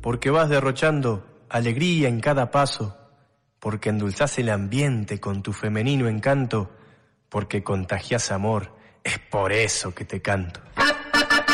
porque vas derrochando alegría en cada paso, porque endulzás el ambiente con tu femenino encanto, porque contagiás amor, es por eso que te canto.